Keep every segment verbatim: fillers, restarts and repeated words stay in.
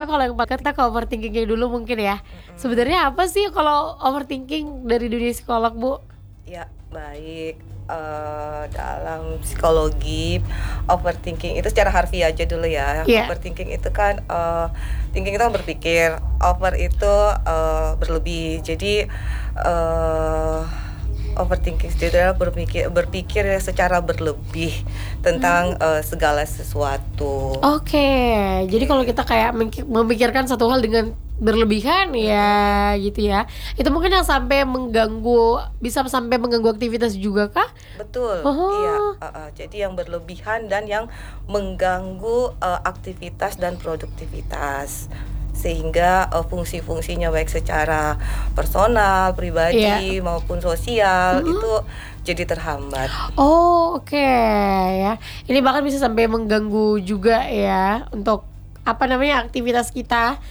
kalau yang paket kita ke overthinking-nya dulu mungkin ya. Mhm. Sebenarnya apa sih kalau overthinking dari dunia psikolog, Bu? Ya, baik. Eee, dalam psikologi, overthinking itu secara harfiah aja dulu ya. Iya. Overthinking itu kan, eee, thinking itu kan berpikir, over itu, eee, berlebih. Jadi, eee, overthinking itu adalah berpikir berpikir secara berlebih tentang, Mmm. eee, segala sesuatu. Oke, jadi kalau Oke. kita kayak mengki memikirkan satu hal dengan berlebihan Mhm. ya gitu ya, itu mungkin yang sampai mengganggu bisa sampai mengganggu aktivitas juga kah? Betul, iya, Oh. heeh. Jadi yang berlebihan dan yang mengganggu, eee, aktivitas dan produktivitas. Sehingga, eee, fungsi-fungsinya baik secara personal, Iya. pribadi, maupun sosial Mhm. itu jadi terhambat. Oh, oke ya. Ini bahkan bisa sampai mengganggu juga ya untuk, apa namanya, aktivitas kita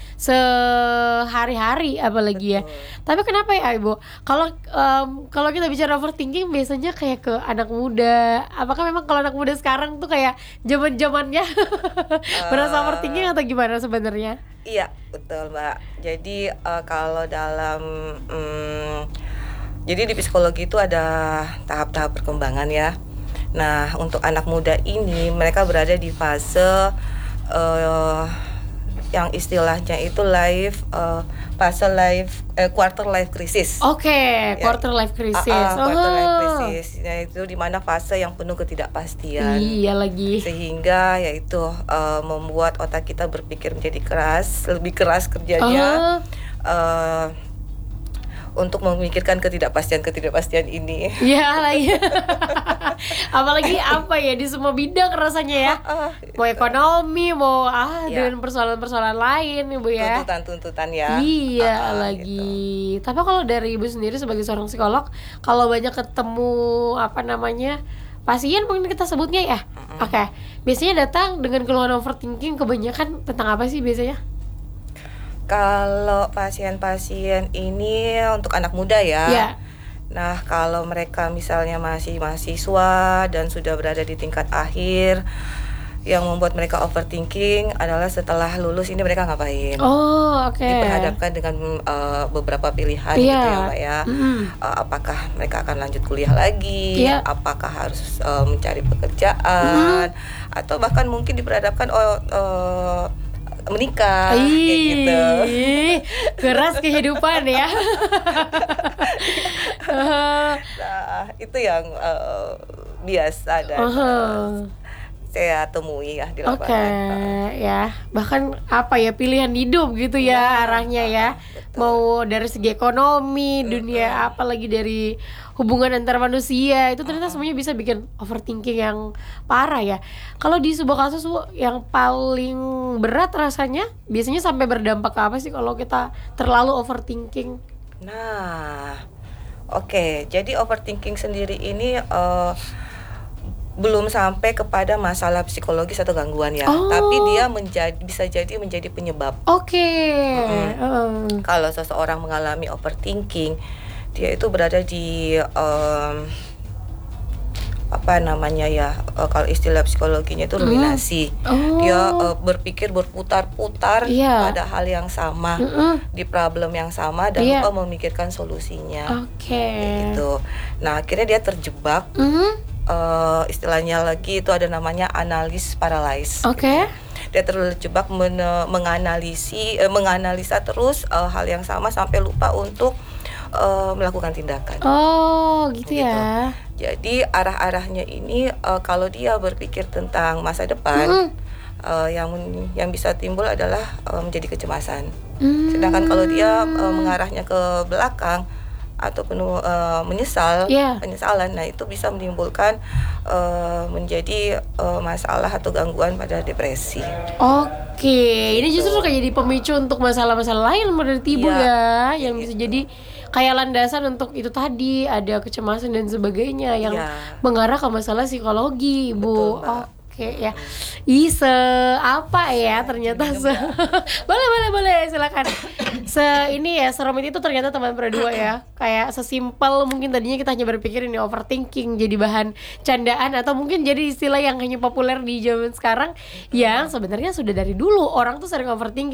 sehari-hari apalagi ya. Betul. Tapi kenapa ya, Ibu, kalau, mmm, kalau kita bicara overthinking biasanya kayak ke anak muda, apakah memang kalau anak muda sekarang tuh kayak zaman-zamannya berasa overthinking Eee atau gimana sebenarnya? Iya, betul, Mbak. Jadi, eee, kalau dalam, mmm, jadi di psikologi itu ada tahap-tahap perkembangan ya. Nah, untuk anak muda ini mereka berada di fase, eee, yang istilahnya itu life eee, fase life eh, quarter life crisis. Oke, Ya, quarter life crisis. heeh, quarter life Oh. crisis. Nah, itu di mana fase yang penuh ketidakpastian. Iya lagi. Sehingga ya itu, eee, membuat otak kita berpikir menjadi keras, lebih keras kerjanya, Oh. eee, untuk memikirkan ketidakpastian-ketidakpastian ini. Iya lagi. Apalagi apa ya, di semua bidang rasanya ya. Heeh, Mau itu. ekonomi, mau ah Iya. dengan persoalan-persoalan lain, Ibu ya. Tuntutan-tuntutan ya. Iya Heeh, gitu. lagi. Tapi kalau dari Ibu sendiri sebagai seorang psikolog, kalau banyak ketemu, apa namanya, pasien mungkin kita sebutnya ya. Mhm. Oke, biasanya datang dengan keluhan overthinking kebanyakan tentang apa sih biasanya? Kalau pasien-pasien ini untuk anak muda ya. Iya. Nah, kalau mereka misalnya masih mahasiswa dan sudah berada di tingkat akhir, yang membuat mereka overthinking adalah setelah lulus ini mereka ngapain. Oh, oke. Diperhadapkan dengan, eee, beberapa pilihan gitu ya, Iya. Mbak, ya. Mhm. Eee, apakah mereka akan lanjut kuliah lagi, Iya. apakah harus, eee, mencari Mhm. pekerjaan, atau bahkan mungkin diperhadapkan, oh, eee, menikah, kayak gitu. Ih, keras kehidupan ya. Heeh. Nah, itu yang, eee, biasa dan, Ah eee, hah. saya temui ya di Oke, lapangan, heeh. ya. Bahkan apa ya, pilihan hidup gitu ya Iya, arahnya ya. heeh, betul. Mau dari segi ekonomi, dunia Mhm. apalagi dari hubungan antar manusia, itu ternyata Mhm. semuanya bisa bikin overthinking yang parah ya. Kalau di sebuah kasus, Bu, yang paling berat rasanya biasanya sampai berdampak ke apa sih kalau kita terlalu overthinking? Nah, oke. Jadi overthinking sendiri ini, eee, belum sampai kepada masalah psikologis atau gangguan ya, tapi dia Oh. menjad bisa jadi menjadi penyebab. Oke, Mhm. heeh. Kalau seseorang mengalami overthinking, dia itu berada di, mmm, apa namanya ya, eee, kalau istilah psikologinya itu Mhm. ruminasi. Dia, Oh. eee, berpikir berputar-putar Iya. pada hal yang sama, Mhm. di problem yang sama dan Iya. lupa memikirkan solusinya, kayak Oke. gitu. Nah, akhirnya dia terjebak, Mhm. eee, istilahnya lagi itu ada namanya analis paralysis, gitu Oke. ya. Dia terjebak mene menganalisi eee, menganalisa terus, eee, hal yang sama sampai lupa untuk, eee, melakukan tindakan. Oh, gitu Gitu. ya. Jadi arah-arahnya ini, eee, kalau dia berpikir tentang masa depan, Mhm. eee, yang men yang bisa timbul adalah, eee, menjadi kecemasan. Sedangkan kalau dia, eee, Mmm. mengarahnya ke belakang atau penuh, eee, menyesal, Iya. penyesalan, nah itu bisa menimbulkan, eee, menjadi, eee, masalah atau gangguan pada depresi. Oke, ini justru Gitu. kayak jadi pemicu untuk masalah-masalah lain menurut Ibu Iya, ya, kayak yang bisa gitu. jadi kayak landasan untuk itu tadi, ada kecemasan dan sebagainya yang Iya. mengarah ke masalah psikologi, Betul, Ibu. Mbak. Oke ya. Mhm. Ih, se apa ya, ternyata Minum se ya? boleh boleh boleh, silakan. Se ini ya, serumit itu ternyata teman berdua ya. Kayak sesimpel mungkin tadinya kita hanya berpikir ini overthinking, jadi bahan candaan atau mungkin jadi istilah yang hanya populer di zaman sekarang, yang Mhm. sebenarnya sudah dari dulu orang tuh sering overthinking.